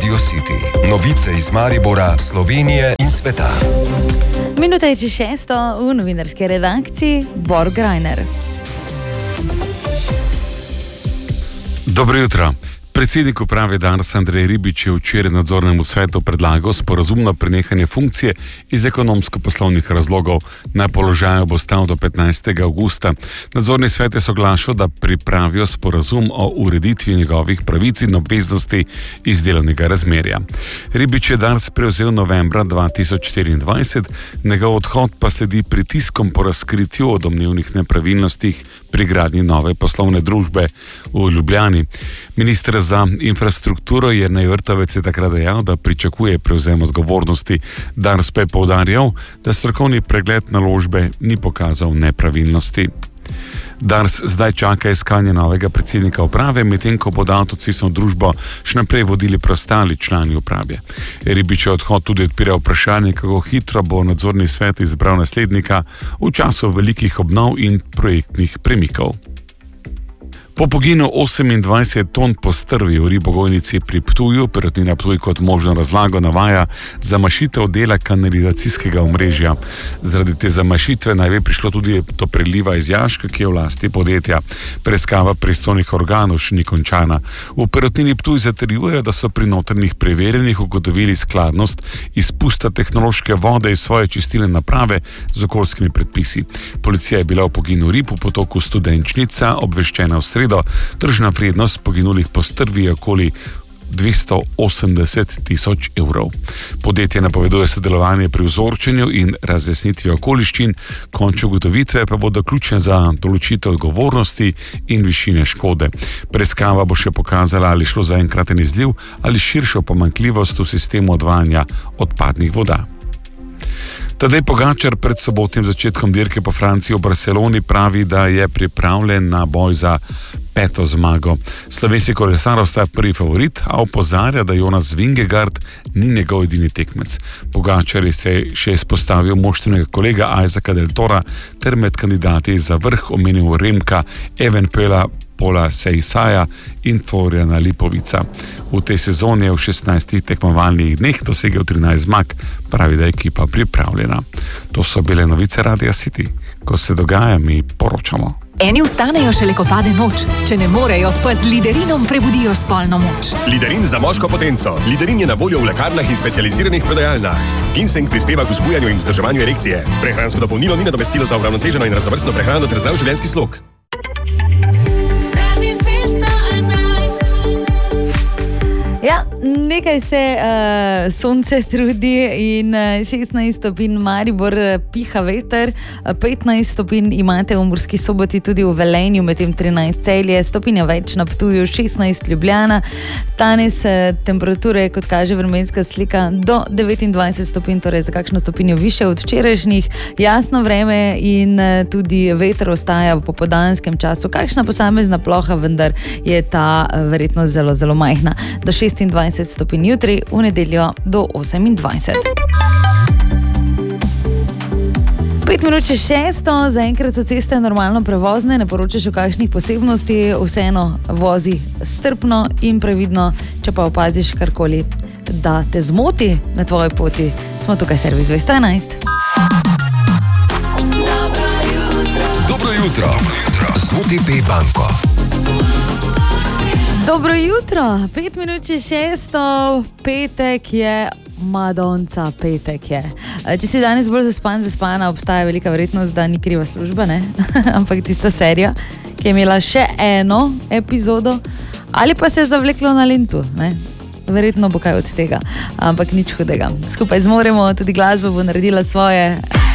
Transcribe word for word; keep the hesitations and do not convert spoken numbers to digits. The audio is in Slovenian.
Radio City. Novice iz Maribora, Slovenije in sveta. Minuta je čez šesto, v novinarski redakciji Bor Grajner. Dobro jutro. Predsednik uprave Dars Andrej Ribič je včeraj nadzornemu svetu predlagal sporazumno prenehanje funkcije iz ekonomsko-poslovnih razlogov. Na položaju bo stal do petnajstega avgusta. Nadzorni svet je soglašal, da pripravijo sporazum o ureditvi njegovih pravic in obveznosti iz delovnega razmerja. Ribič je Dars prevzel novembra dva tisoč štiriindvajset, njegov odhod pa sledi pritiskom po razkritju o domnevnih nepravilnostih pri gradnji nove poslovne družbe v Ljubljani. Minister za infrastrukturo Jernej Vrtovec je takrat dejal, da pričakuje prevzem odgovornosti. Dars pa je poudarjal, da strokovni pregled naložbe ni pokazal nepravilnosti. Dars zdaj čaka iskanje novega predsednika uprave, medtem ko bodo avtocestno družbo še naprej vodili preostali člani uprave. Ribič je odhod tudi odpira vprašanje, kako hitro bo nadzorni svet izbral naslednika v času velikih obnov in projektnih premikov. Po poginu osemindvajset ton postrvi v ribogojnici pri Ptuju, Perutnina Ptuj kot možno razlago navaja zamašitev dela kanalizacijskega omrežja. Zaradi te zamašitve naj bi prišlo tudi do preliva iz jaška, ki je v lasti podjetja. Preiskava pristojnih organov še ni končana. V Perutnini Ptuj zatrjujejo, da so pri notranjih preverjanjih ugotovili skladnost izpusta tehnološke vode iz svoje čistilne naprave z okoljskimi predpisi. Policija je bila v poginu rib v potoku Studenčnica obveščena v sredo. Tržna vrednost poginulih postrvi je okoli dvesto osemdeset tisoč evrov. Podjetje napoveduje sodelovanje pri vzorčenju in razjasnitvi okoliščin, končne ugotovitve pa bodo ključne za določitev odgovornosti in višine škode. Preiskava bo še pokazala, ali šlo za enkraten izliv ali širšo pomanjkljivost v sistemu odvajanja odpadnih voda. Tadej Pogačar pred sobotnim začetkom dirke po Franciji v Barceloni pravi, da je pripravljen na boj za peto zmago. Slovenski kolesar ostaja prvi favorit, a opozarja, da Jonas Vingegaard ni njegov edini tekmec. Pogačar je se še izpostavil moštvenega kolega Isaaca Del Tora ter med kandidati za vrh omenil Remka Evenepoela, Pola Seisaja in Floriana Lipovica. V tej sezoni je v šestnajstih tekmovalnih dneh dosegel trinajst zmag, pravi, da je ekipa pripravljena. To so bile novice Radia City. Ko se dogaja, mi poročamo. Eni vstanejo šele, ko pade noč. Če ne morejo, pa z Liderinom prebudijo spolno moč. Liderin za moško potenco. Liderin je na voljo v lekarnah in specializiranih prodajalnah. Ginseng prispeva k vzbujanju in vzdrževanju erekcije. Prehransko dopolnilo ni nadomestilo za uravnoteženo in raznovrstno prehrano ter zdrav življenjski slog. Ja, nekaj se uh, sonce trudi in uh, šestnajst stopinj Maribor piha veter, petnajst stopinj imate v Murski Soboti, tudi v Velenju, medtem trinajst Celje, stopinja več na Ptuju, šestnajst Ljubljana. Danes uh, temperature, kot kaže vremenska slika, do devetindvajset stopinj, torej za kakšno stopinjo više od včerajšnjih. Jasno vreme in uh, tudi veter ostaja v popoldanskem času. Kakšna posamezna ploha, vendar je ta uh, verjetno zelo, zelo majhna. Do šestindvajset stopinj jutri, v nedeljo do osemindvajset. Pet minut čez šesto, zaenkrat so ceste normalno prevozne, ne poročaš o kakšnih posebnosti, vseeno vozi strpno in previdno, če pa opaziš karkoli, da te zmoti na tvoji poti. Smo tukaj servis dvesto enajst. Dobro jutro, z O T P banko. Dobro jutro, pet minut čez šesto, petek je, Madonca, petek je. Če si danes bolj zaspan, zaspana, obstaja velika verjetnost, da ni kriva služba, ne? Ampak tista serija, ki je imela še eno epizodo, ali pa se je zavleklo na lentu, ne? Verjetno bo kaj od tega, ampak nič hudega. Skupaj zmoremo, tudi glasba bo naredila svoje.